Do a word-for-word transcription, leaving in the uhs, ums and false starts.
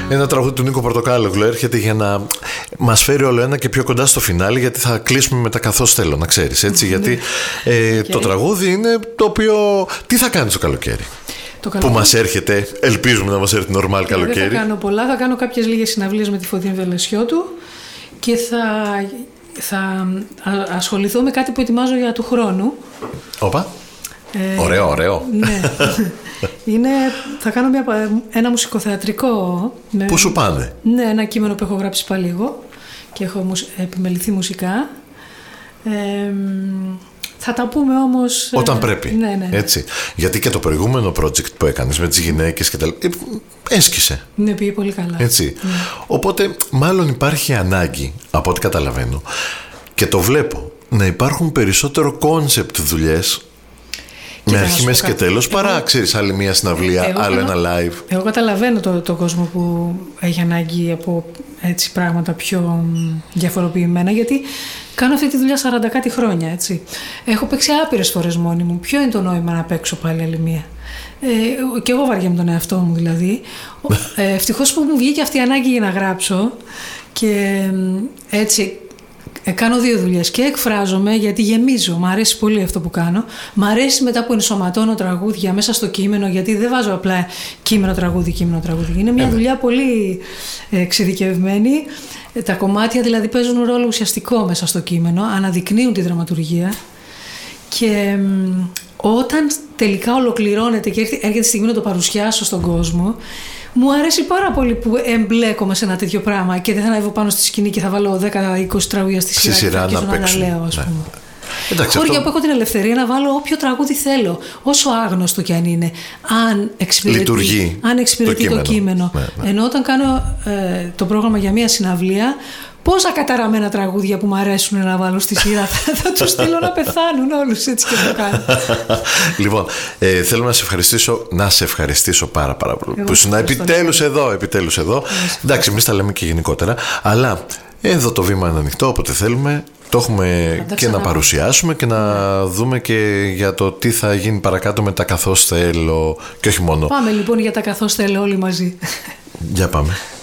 Ένα τραγούδι του Νίκο Πορτοκάλογλου έρχεται για να μας φέρει όλο ένα και πιο κοντά στο φινάλι, γιατί θα κλείσουμε με τα καθώς θέλω, να ξέρεις, έτσι. Γιατί ε, okay. το τραγούδι είναι το οποίο. Τι θα κάνεις το καλοκαίρι? Το που μας έρχεται, ελπίζουμε να μας έρθει νορμάλ καλοκαίρι. Δεν θα κάνω πολλά, θα κάνω κάποιες λίγες συναυλίες με τη Φωτεινή Βελεσιώτου και θα, θα ασχοληθώ με κάτι που ετοιμάζω για του χρόνου. Όπα. Ε, ωραίο, ωραίο. Ναι. Είναι, θα κάνω μια, ένα μουσικοθεατρικό. Με, πού σου πάνε? Ναι, ένα κείμενο που έχω γράψει πάλι εγώ και έχω επιμεληθεί μουσικά. Ε, θα τα πούμε όμως όταν ε, πρέπει, ναι, ναι. έτσι. Γιατί και το προηγούμενο project που έκανες με τις γυναίκες και τα λοιπά, έσκησε. Ναι, πήγε πολύ καλά, έτσι. Ναι. Οπότε μάλλον υπάρχει ανάγκη, από ό,τι καταλαβαίνω και το βλέπω, να υπάρχουν περισσότερο concept δουλειές με αρχή, μέση και τέλος, παρά εγώ, ξέρεις, άλλη μια συναυλία, εγώ, άλλο ένα live. Εγώ καταλαβαίνω το, το κόσμο που έχει ανάγκη από έτσι πράγματα πιο διαφοροποιημένα, γιατί κάνω αυτή τη δουλειά σαράντα κάτι χρόνια, έτσι. Έχω παίξει άπειρες φορές μόνη μου. Ποιο είναι το νόημα να παίξω πάλι άλλη μία? Ε, και εγώ βαριέμαι τον εαυτό μου, δηλαδή. ε, ευτυχώς που μου βγήκε αυτή η ανάγκη για να γράψω και έτσι. Ε, κάνω δύο δουλειές και εκφράζομαι γιατί γεμίζω, μου αρέσει πολύ αυτό που κάνω. Μ' αρέσει μετά που ενσωματώνω τραγούδια μέσα στο κείμενο, γιατί δεν βάζω απλά κείμενο τραγούδι, κείμενο τραγούδι. Είναι μια ε, δουλειά πολύ εξειδικευμένη. Ε, τα κομμάτια δηλαδή παίζουν ρόλο ουσιαστικό μέσα στο κείμενο, αναδεικνύουν τη δραματουργία και μ, όταν τελικά ολοκληρώνεται και έρχεται η στιγμή να το παρουσιάσω στον κόσμο, μου αρέσει πάρα πολύ που εμπλέκομαι σε ένα τέτοιο πράγμα και δεν θα ανέβω πάνω στη σκηνή και θα βάλω δέκα είκοσι τραγούδια στη σειρά, σειρά και θα να παίξουν. Να λέω, ας ναι. πούμε. Εντάξει, χώρια αυτό... που έχω την ελευθερία να βάλω όποιο τραγούδι θέλω, όσο άγνωστο κι αν είναι, αν εξυπηρετεί, λειτουργεί αν εξυπηρετεί το κείμενο. Το κείμενο. Ναι, ναι. Ενώ όταν κάνω ε, το πρόγραμμα για μια συναυλία, πόσα καταραμένα τραγούδια που μου αρέσουν να βάλω στη σειρά θα, θα τους στείλω να πεθάνουν όλους, έτσι και το κάνω. Λοιπόν, ε, θέλω να σε ευχαριστήσω, να σε ευχαριστήσω πάρα πάρα πολύ που ήσουν επιτέλους εδώ, επιτέλους εδώ. Εντάξει, εμείς τα λέμε και γενικότερα, αλλά εδώ το βήμα είναι ανοιχτό, όποτε θέλουμε. Το έχουμε και να παρουσιάσουμε και να δούμε και για το τι θα γίνει παρακάτω με τα καθώς θέλω και όχι μόνο. Πάμε λοιπόν για τα καθώς θέλω όλοι μαζί. Για πάμε.